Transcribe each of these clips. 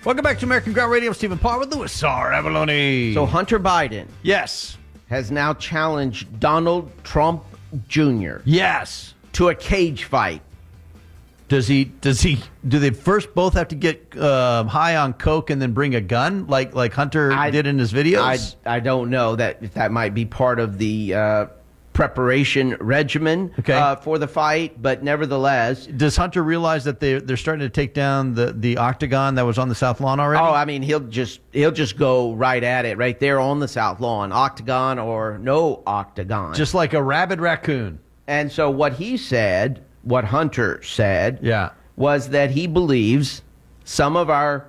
Welcome back to American Ground Radio. Stephen Parr with Louis R. Avalone. So Hunter Biden Yes. has now challenged Donald Trump Jr. Yes. to a cage fight. Do they first both have to get high on coke and then bring a gun like Hunter did in his videos? I don't know that might be part of the preparation regimen for the fight, but nevertheless. Does Hunter realize that they're starting to take down the octagon that was on the South Lawn already? Oh, I mean, he'll just go right at it right there on the South Lawn, octagon or no octagon. Just like a rabid raccoon. And so what Hunter said was that he believes some of our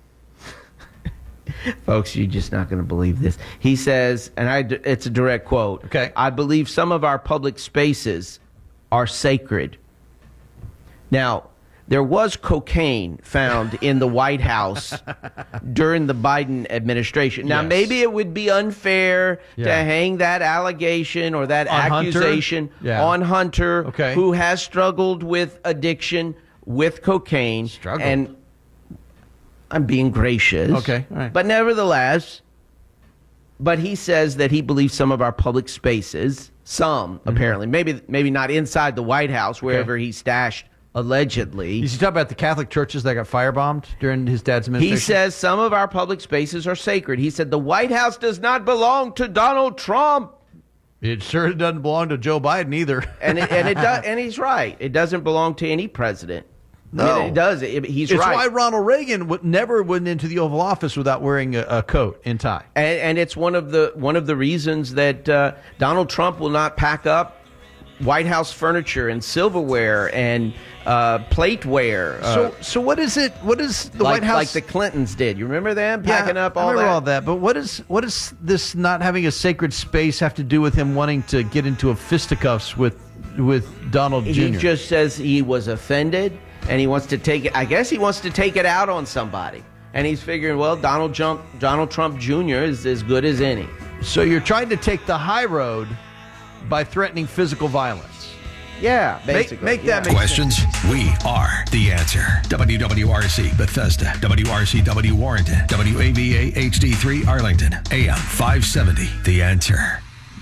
folks, you're just not going to believe this. He says, and it's a direct quote, I believe some of our public spaces are sacred. Now, there was cocaine found in the White House during the Biden administration. Now, maybe it would be unfair to hang that allegation or that accusation on Hunter, who has struggled with addiction with cocaine. And I'm being gracious. Okay, all right. But nevertheless, he says that he believes some of our public spaces, apparently, maybe not inside the White House, wherever he stashed allegedly. Is he talking about the Catholic churches that got firebombed during his dad's administration? He says some of our public spaces are sacred. He said the White House does not belong to Donald Trump. It sure doesn't belong to Joe Biden either. and he's right. It doesn't belong to any president. No, I mean, it does. He's it's right. It's why Ronald Reagan never went into the Oval Office without wearing a coat and tie. And it's one of the reasons that Donald Trump will not pack up White House furniture and silverware and plateware. So what is it? What is the White House like the Clintons did? You remember them packing up all that? I remember all that. But what does this not having a sacred space have to do with him wanting to get into a fisticuffs with Donald Jr.? He just says he was offended and he wants to take it. I guess he wants to take it out on somebody. And he's figuring, well, Donald Trump Jr. is as good as any. So you're trying to take the high road by threatening physical violence. Yeah, basically. Make that make questions? sense. We are the answer. WWRC Bethesda, WRCW Warrenton, WAVA HD3 Arlington, AM 570. The Answer.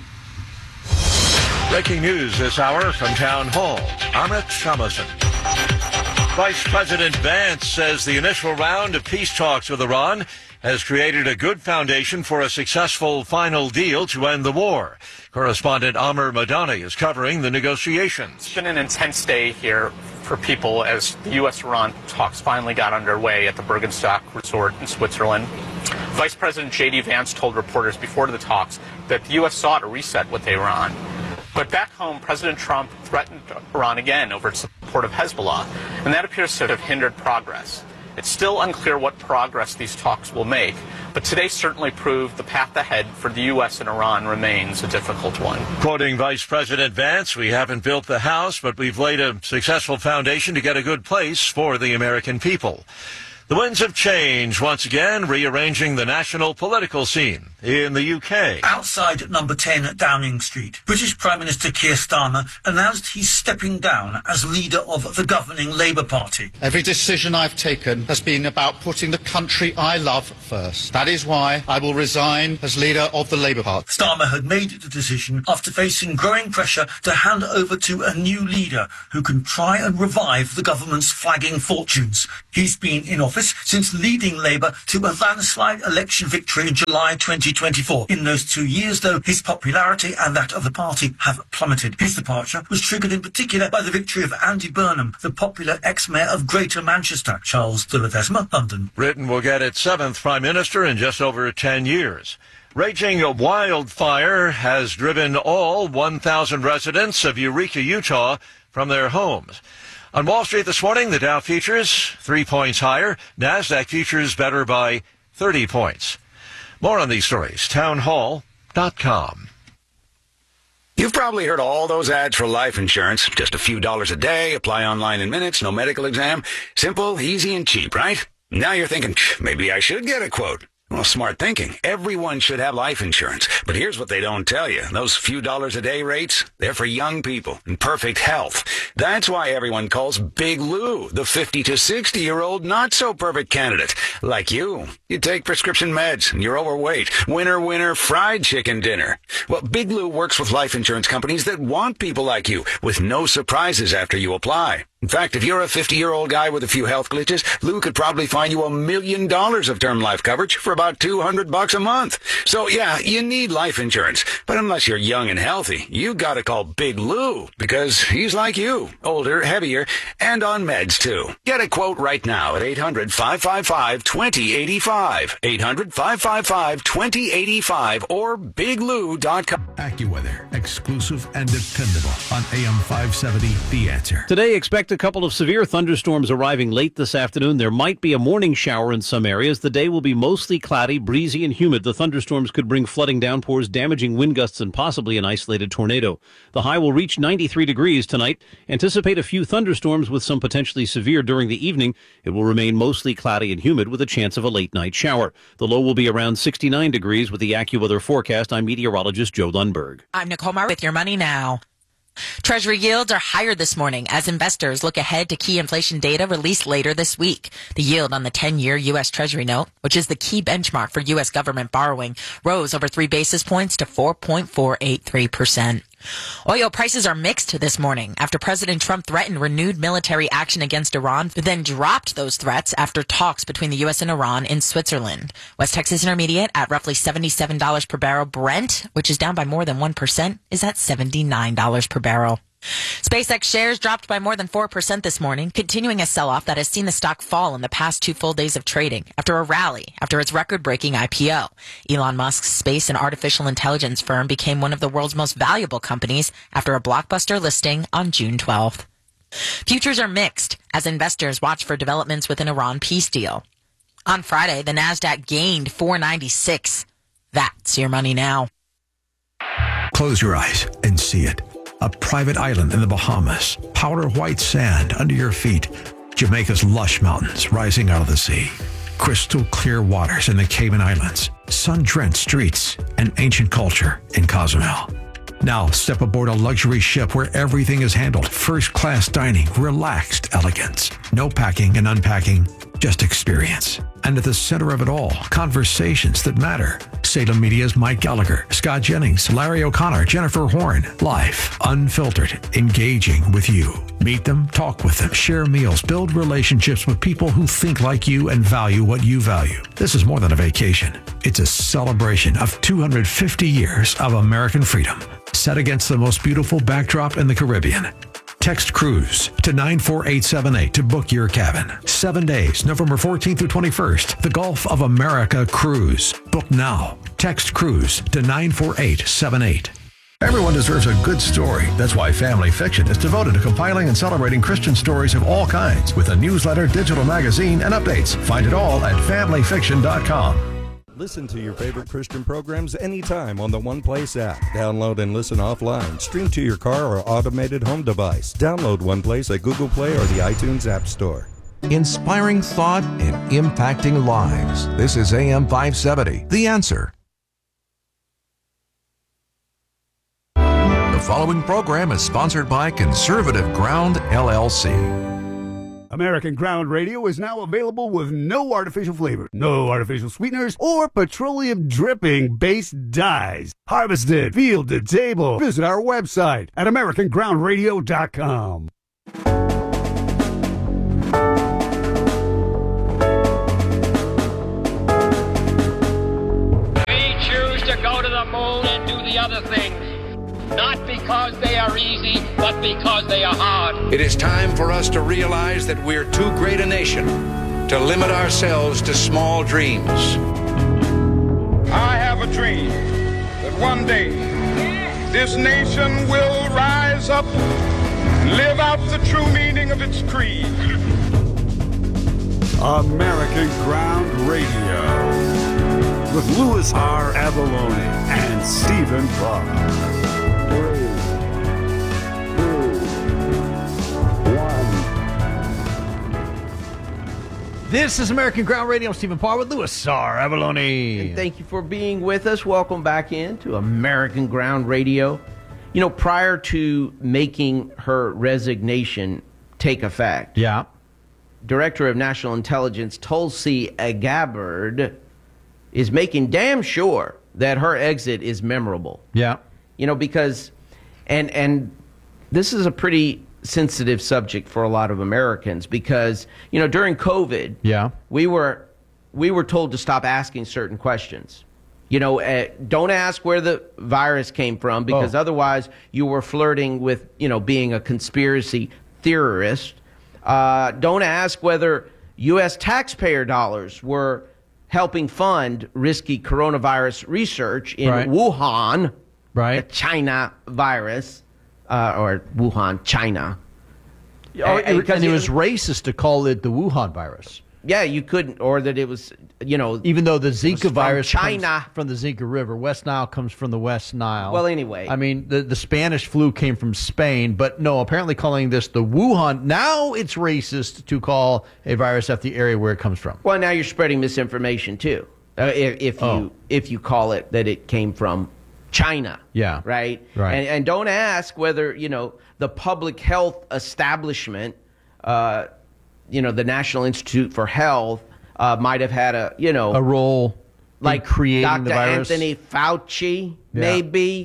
Breaking news this hour from Town Hall. Amit Shamason. Vice President Vance says the initial round of peace talks with Iran has created a good foundation for a successful final deal to end the war. Correspondent Amr Madani is covering the negotiations. It's been an intense day here for people as the U.S.-Iran talks finally got underway at the Bergenstock Resort in Switzerland. Vice President J.D. Vance told reporters before the talks that the U.S. sought a reset with Iran. But back home, President Trump threatened Iran again over its support of Hezbollah, and that appears to have hindered progress. It's still unclear what progress these talks will make, but today certainly proved the path ahead for the U.S. and Iran remains a difficult one. Quoting Vice President Vance, we haven't built the house, but we've laid a successful foundation to get a good place for the American people. The winds of change once again rearranging the national political scene in the UK. Outside number 10 Downing Street, British Prime Minister Keir Starmer announced he's stepping down as leader of the governing Labour Party. Every decision I've taken has been about putting the country I love first. That is why I will resign as leader of the Labour Party. Starmer had made the decision after facing growing pressure to hand over to a new leader who can try and revive the government's flagging fortunes. He's been in office since leading Labour to a landslide election victory in July 2024. In those 2 years, though, his popularity and that of the party have plummeted. His departure was triggered in particular by the victory of Andy Burnham, the popular ex-mayor of Greater Manchester. Charles de Ledesma, London. Britain will get its 7th Prime Minister in just over 10 years. Raging wildfire has driven all 1,000 residents of Eureka, Utah, from their homes. On Wall Street this morning, the Dow futures 3 points higher. NASDAQ futures better by 30 points. More on these stories, townhall.com. You've probably heard all those ads for life insurance. Just a few dollars a day, apply online in minutes, no medical exam. Simple, easy, and cheap, right? Now you're thinking, maybe I should get a quote. Well, smart thinking. Everyone should have life insurance. But here's what they don't tell you. Those few dollars a day rates, they're for young people in perfect health. That's why everyone calls Big Lou the 50 to 60-year-old not-so-perfect candidate. Like you. You take prescription meds and you're overweight. Winner, fried chicken dinner. Well, Big Lou works with life insurance companies that want people like you with no surprises after you apply. In fact, if you're a 50-year-old guy with a few health glitches, Lou could probably find you $1 million of term life coverage for about $200 a month. So yeah, you need life insurance. But unless you're young and healthy, you gotta call Big Lou because he's like you, older, heavier, and on meds too. Get a quote right now at 800-555-2085. 800-555-2085 or biglou.com. AccuWeather, exclusive and dependable on AM 570, The Answer. Today, expect a couple of severe thunderstorms arriving late this afternoon. There might be a morning shower in some areas. The day will be mostly cloudy, breezy, and humid. The thunderstorms could bring flooding downpours, damaging wind gusts, and possibly an isolated tornado. The high will reach 93 degrees tonight. Anticipate a few thunderstorms with some potentially severe during the evening. It will remain mostly cloudy and humid with a chance of a late night shower. The low will be around 69 degrees with the AccuWeather forecast. I'm meteorologist Joe Lundberg. I'm Nicole Marr with Your Money Now. Treasury yields are higher this morning as investors look ahead to key inflation data released later this week. The yield on the 10-year U.S. Treasury note, which is the key benchmark for U.S. government borrowing, rose over 3 basis points to 4.483%. Oil prices are mixed this morning after President Trump threatened renewed military action against Iran, but then dropped those threats after talks between the U.S. and Iran in Switzerland. West Texas Intermediate at roughly $77 per barrel. Brent, which is down by more than 1%, is at $79 per barrel. SpaceX shares dropped by more than 4% this morning, continuing a sell-off that has seen the stock fall in the past 2 full days of trading after a rally after its record-breaking IPO. Elon Musk's space and artificial intelligence firm became one of the world's most valuable companies after a blockbuster listing on June 12th. Futures are mixed as investors watch for developments with an Iran peace deal. On Friday, the Nasdaq gained 496. That's Your Money Now. Close your eyes and see it. A private island in the Bahamas, powder white sand under your feet, Jamaica's lush mountains rising out of the sea, crystal clear waters in the Cayman Islands, sun-drenched streets, and ancient culture in Cozumel. Now step aboard a luxury ship where everything is handled, first-class dining, relaxed elegance, no packing and unpacking, just experience. And at the center of it all, conversations that matter. Salem Media's Mike Gallagher, Scott Jennings, Larry O'Connor, Jennifer Horn. Live, unfiltered, engaging with you. Meet them, talk with them, share meals, build relationships with people who think like you and value what you value. This is more than a vacation. It's a celebration of 250 years of American freedom, set against the most beautiful backdrop in the Caribbean. Text Cruise to 94878 to book your cabin. 7 days, November 14th through 21st. The Gulf of America Cruise. Book now. Text Cruise to 94878. Everyone deserves a good story. That's why Family Fiction is devoted to compiling and celebrating Christian stories of all kinds with a newsletter, digital magazine, and updates. Find it all at familyfiction.com. Listen to your favorite Christian programs anytime on the One Place app. Download and listen offline. Stream to your car or automated home device. Download One Place at Google Play or the iTunes App Store. Inspiring thought and impacting lives. This is AM 570, The Answer. The following program is sponsored by Conservative Ground, LLC. American Ground Radio is now available with no artificial flavor, no artificial sweeteners, or petroleum dripping based dyes. Harvested, field to table. Visit our website at AmericanGroundRadio.com. We choose to go to the moon and do the other things. Not because they are easy, but because they are hard. It is time for us to realize that we're too great a nation to limit ourselves to small dreams. I have a dream that one day this nation will rise up and live out the true meaning of its creed. American Ground Radio with Louis R. Avalone and Stephen Barr. This is American Ground Radio. I'm Stephen Parr with Louis R. Avalone. And thank you for being with us. Welcome back into American Ground Radio. You know, prior to making her resignation take effect, Director of National Intelligence Tulsi Gabbard is making damn sure that her exit is memorable. Yeah. You know, because, and this is a pretty sensitive subject for a lot of Americans because, you know, during COVID, we were told to stop asking certain questions. You know, don't ask where the virus came from because otherwise you were flirting with, you know, being a conspiracy theorist. Don't ask whether U.S. taxpayer dollars were helping fund risky coronavirus research in Wuhan, the China virus. Or Wuhan, China. And it was racist to call it the Wuhan virus. Yeah, you couldn't, or that it was, you know. Even though the Zika virus China comes from the Zika River. West Nile comes from the West Nile. Well, anyway. I mean, the Spanish flu came from Spain, but no, apparently calling this the Wuhan. Now it's racist to call a virus after the area where it comes from. Well, now you're spreading misinformation, too, if you call it that it came from China. Yeah. Right? And don't ask whether, you know, the public health establishment, you know, the National Institute for Health might have had a role like creating Dr. the virus. Anthony Fauci, maybe.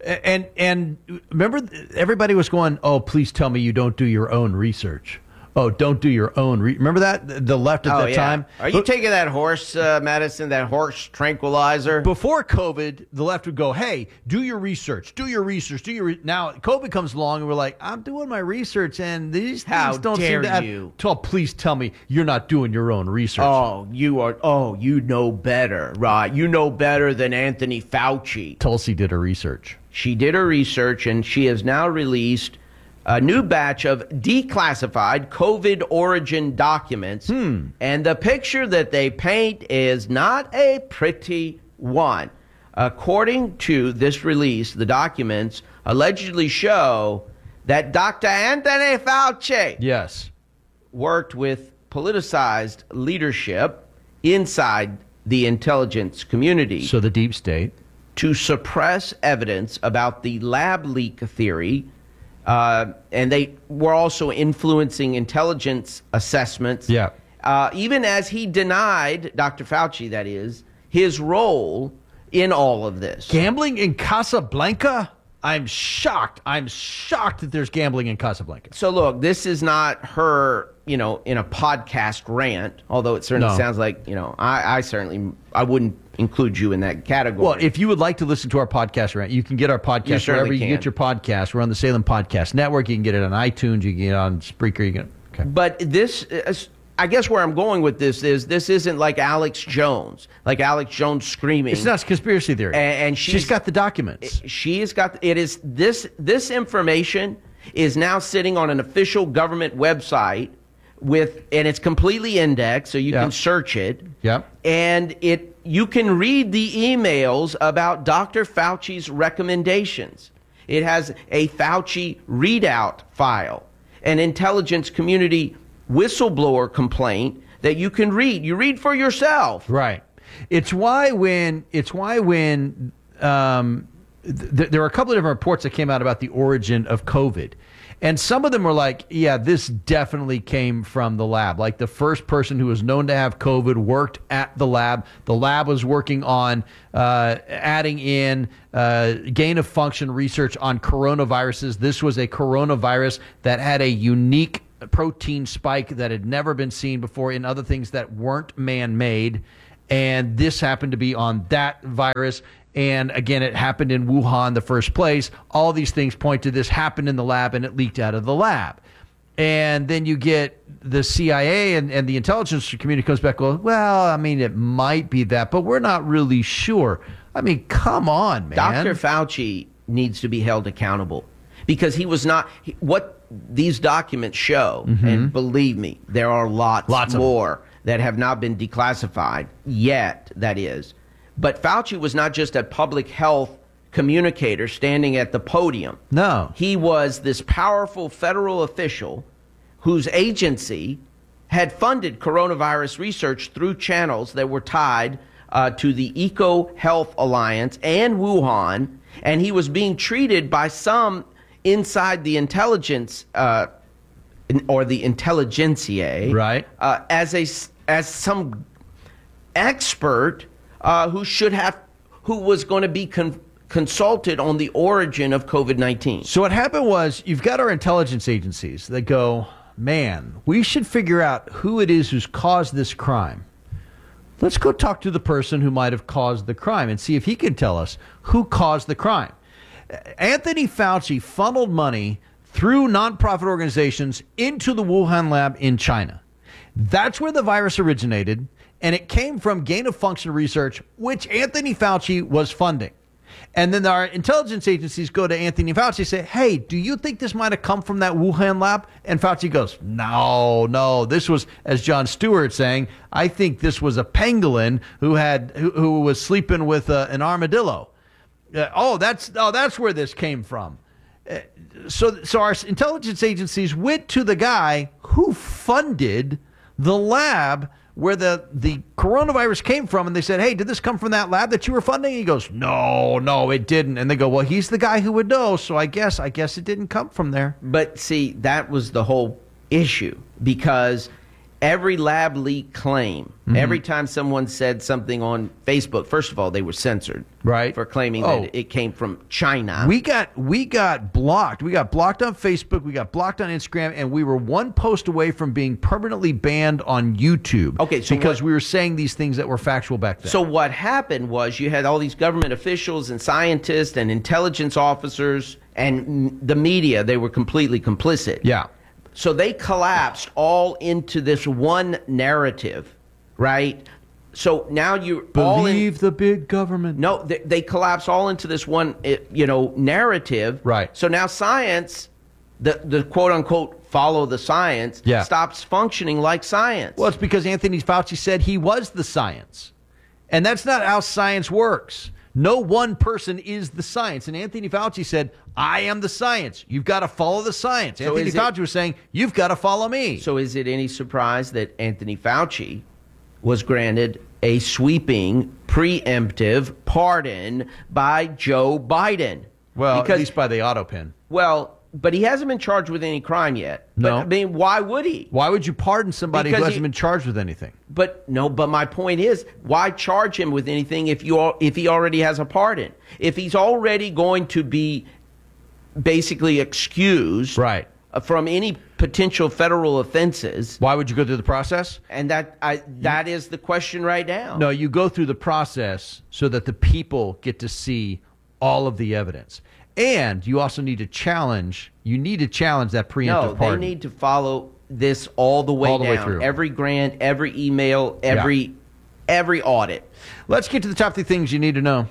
And remember, everybody was going, oh, please tell me you don't do your own research. Oh, don't do your own. Remember that? The left at that time? Are you taking that horse medicine, that horse tranquilizer? Before COVID, the left would go, hey, do your research, do your research, do your Now, COVID comes along and we're like, I'm doing my research and these things don't seem to have... Please tell me you're not doing your own research. Oh, you are. Oh, you know better, right? You know better than Anthony Fauci. Tulsi did her research. She did her research and she has now released a new batch of declassified COVID origin documents. And the picture that they paint is not a pretty one. According to this release, the documents allegedly show that Dr. Anthony Fauci worked with politicized leadership inside the intelligence community. So the deep state. To suppress evidence about the lab leak theory. And they were also influencing intelligence assessments. Even as he denied, Dr. Fauci, that is, his role in all of this. Gambling in Casablanca? I'm shocked. I'm shocked that there's gambling in Casablanca. So look, this is not her, you know, in a podcast rant, although it certainly sounds like, you know, I wouldn't include you in that category. Well, if you would like to listen to our podcast rant, you can get our podcast wherever you get your podcast. We're on the Salem Podcast Network. You can get it on iTunes. You can get it on Spreaker. But this, I guess where I'm going with this is this isn't like Alex Jones screaming. It's not conspiracy theory. And she's got the documents. She's got, it is, this information is now sitting on an official government website and it's completely indexed, so you can search it. And you can read the emails about Dr. Fauci's recommendations. It has a Fauci readout file, an intelligence community whistleblower complaint that you can read. You read for yourself. Right. It's why when there are a couple of different reports that came out about the origin of COVID. And some of them were like, yeah, this definitely came from the lab. Like the first person who was known to have COVID worked at the lab. The lab was working on adding in gain of function research on coronaviruses. This was a coronavirus that had a unique protein spike that had never been seen before in other things that weren't man-made. And this happened to be on that virus. And again, it happened in Wuhan, the first place. All these things point to this happened in the lab and it leaked out of the lab. And then you get the CIA and the intelligence community comes back, well, I mean, it might be that, but we're not really sure. I mean, come on, man. Dr. Fauci needs to be held accountable because he was not what these documents show. And believe me, there are lots more that have not been declassified yet, that is. But Fauci was not just a public health communicator standing at the podium. No. He was this powerful federal official whose agency had funded coronavirus research through channels that were tied to the Eco Health Alliance and Wuhan, and he was being treated by some inside the intelligence or the intelligentsia, right, as some expert who was going to be consulted on the origin of COVID-19. So what happened was, you've got our intelligence agencies that go, man, we should figure out who it is who's caused this crime. Let's go talk to the person who might have caused the crime and see if he can tell us who caused the crime. Anthony Fauci funneled money through nonprofit organizations into the Wuhan lab in China. That's where the virus originated, and it came from gain-of-function research, which Anthony Fauci was funding. And then our intelligence agencies go to Anthony Fauci and say, hey, do you think this might have come from that Wuhan lab? And Fauci goes, no, this was, as Jon Stewart saying, I think this was a pangolin who was sleeping with an armadillo. That's where this came from. So our intelligence agencies went to the guy who funded the lab where the coronavirus came from, and they said, hey, did this come from that lab that you were funding? And he goes, no, it didn't. And they go, well, he's the guy who would know, so I guess it didn't come from there. But see, that was the whole issue, because every lab leak claim, every time someone said something on Facebook, first of all, they were censored, right, for claiming that it came from China. We got blocked. We got blocked on Facebook. We got blocked on Instagram, and we were one post away from being permanently banned on YouTube. Okay, so because we were saying these things that were factual back then. So what happened was, you had all these government officials and scientists and intelligence officers and the media. They were completely complicit. Yeah. So they collapsed all into this one narrative, right? So now you believe the big government. No, they collapse all into this one, narrative. Right. So now science, the quote unquote follow the science, stops functioning like science. Well, it's because Anthony Fauci said he was the science, and that's not how science works. No one person is the science. And Anthony Fauci said, I am the science. You've got to follow the science. So Anthony Fauci was saying, you've got to follow me. So is it any surprise that Anthony Fauci was granted a sweeping, preemptive pardon by Joe Biden? Well, at least by the auto pin. Well, but he hasn't been charged with any crime yet. No. But, I mean, why would he? Why would you pardon somebody who hasn't been charged with anything? But my point is, why charge him with anything if he already has a pardon? If he's already going to be basically excused from any potential federal offenses, why would you go through the process? And that is the question right now. No, you go through the process so that the people get to see all of the evidence. And you also need to challenge that preemptive pardon. No, they need to follow this all the way down. Through. Every grant, every email, every audit. Let's get to the top 3 things you need to know.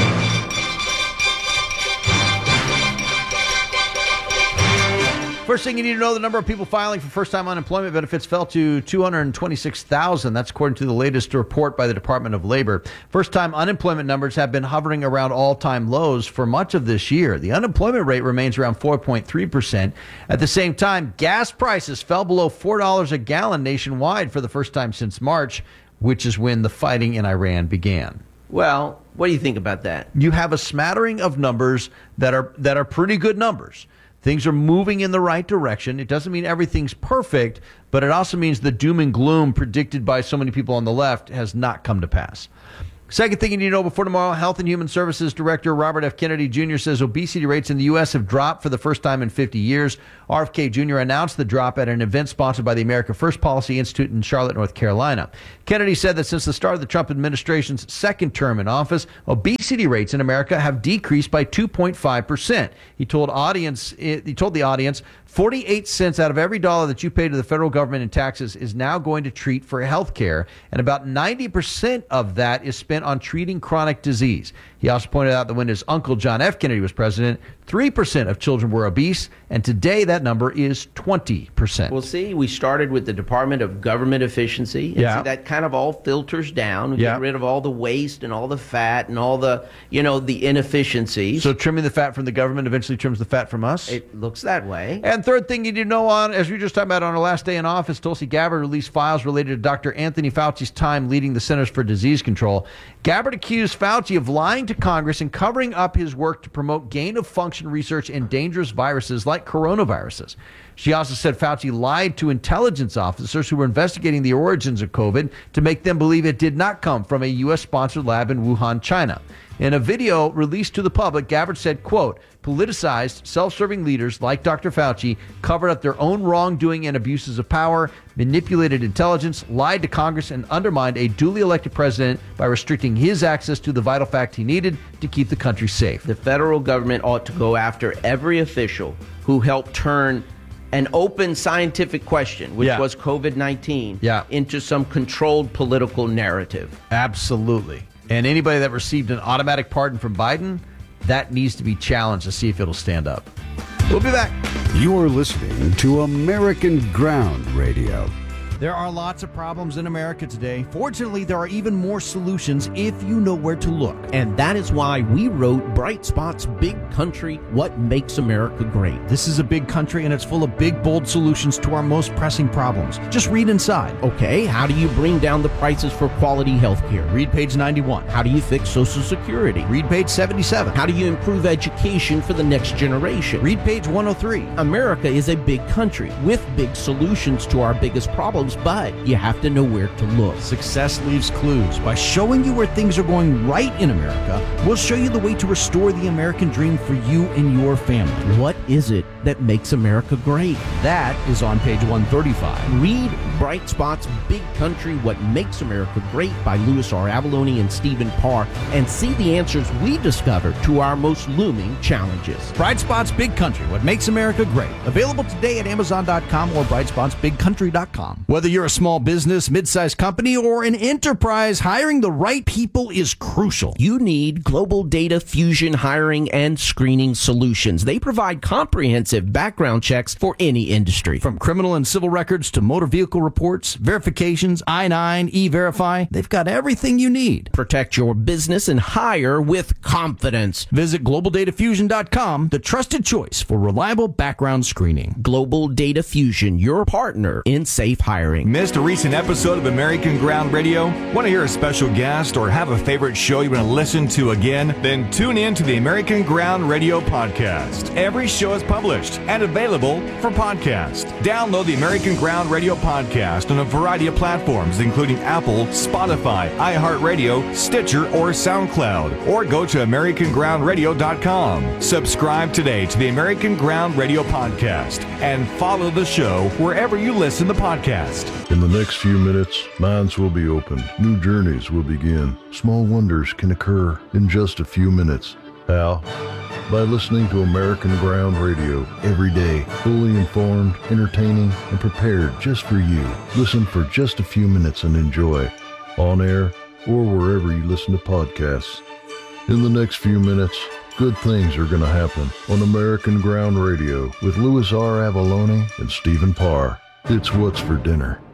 First thing you need to know, the number of people filing for first-time unemployment benefits fell to 226,000. That's according to the latest report by the Department of Labor. First-time unemployment numbers have been hovering around all-time lows for much of this year. The unemployment rate remains around 4.3%. At the same time, gas prices fell below $4 a gallon nationwide for the first time since March, which is when the fighting in Iran began. Well, what do you think about that? You have a smattering of numbers that are pretty good numbers. Things are moving in the right direction. It doesn't mean everything's perfect, but it also means the doom and gloom predicted by so many people on the left has not come to pass. Second thing you need to know before tomorrow, Health and Human Services Director Robert F. Kennedy Jr. says obesity rates in the U.S. have dropped for the first time in 50 years. RFK Jr. announced the drop at an event sponsored by the America First Policy Institute in Charlotte, North Carolina. Kennedy said that since the start of the Trump administration's second term in office, obesity rates in America have decreased by 2.5%. He told the audience 48 cents out of every dollar that you pay to the federal government in taxes is now going to treat for health care, and about 90% of that is spent spent on treating chronic disease. He also pointed out that when his uncle John F. Kennedy was president, 3% of children were obese, and today that number is 20%. Well, see, we started with the Department of Government Efficiency. And see, that kind of all filters down. We get rid of all the waste and all the fat and all the, the inefficiencies. So trimming the fat from the government eventually trims the fat from us? It looks that way. And third thing you need to know on, as we were just talking about on our last day in office, Tulsi Gabbard released files related to Dr. Anthony Fauci's time leading the Centers for Disease Control. Gabbard accused Fauci of lying to Congress and covering up his work to promote gain-of-function research in dangerous viruses like coronaviruses. She also said Fauci lied to intelligence officers who were investigating the origins of COVID to make them believe it did not come from a U.S.-sponsored lab in Wuhan, China. In a video released to the public, Gabbard said, quote, politicized, self-serving leaders like Dr. Fauci covered up their own wrongdoing and abuses of power, manipulated intelligence, lied to Congress, and undermined a duly elected president by restricting his access to the vital fact he needed to keep the country safe. The federal government ought to go after every official who helped turn an open scientific question, which was COVID-19, into some controlled political narrative. Absolutely. And anybody that received an automatic pardon from Biden, that needs to be challenged to see if it'll stand up. We'll be back. You're listening to American Ground Radio. There are lots of problems in America today. Fortunately, there are even more solutions if you know where to look. And that is why we wrote Bright Spot's Big Country, What Makes America Great. This is a big country, and it's full of big, bold solutions to our most pressing problems. Just read inside. Okay, how do you bring down the prices for quality health care? Read page 91. How do you fix Social Security? Read page 77. How do you improve education for the next generation? Read page 103. America is a big country with big solutions to our biggest problems, but you have to know where to look. Success leaves clues. By showing you where things are going right in America, we'll show you the way to restore the American dream for you and your family. What is it that makes America great? That is on page 135. Read Bright Spot's Big Country, What Makes America Great by Louis R. Avalone and Stephen Parr, and see the answers we discovered to our most looming challenges. Bright Spot's Big Country, What Makes America Great. Available today at Amazon.com or BrightspotsBigCountry.com. Whether you're a small business, mid-sized company, or an enterprise, hiring the right people is crucial. You need Global Data Fusion hiring and screening solutions. They provide comprehensive background checks for any industry. From criminal and civil records to motor vehicle reports, verifications, I-9, E-Verify, they've got everything you need. Protect your business and hire with confidence. Visit GlobalDataFusion.com, the trusted choice for reliable background screening. Global Data Fusion, your partner in safe hiring. Missed a recent episode of American Ground Radio? Want to hear a special guest or have a favorite show you want to listen to again? Then tune in to the American Ground Radio podcast. Every show is published and available for podcast. Download the American Ground Radio podcast on a variety of platforms, including Apple, Spotify, iHeartRadio, Stitcher, or SoundCloud. Or go to AmericanGroundRadio.com. Subscribe today to the American Ground Radio podcast and follow the show wherever you listen to podcasts. In the next few minutes, minds will be opened. New journeys will begin. Small wonders can occur in just a few minutes. How? By listening to American Ground Radio every day. Fully informed, entertaining, and prepared just for you. Listen for just a few minutes and enjoy. On air or wherever you listen to podcasts. In the next few minutes, good things are going to happen on American Ground Radio with Louis R. Avalone and Stephen Parr. It's What's for Dinner.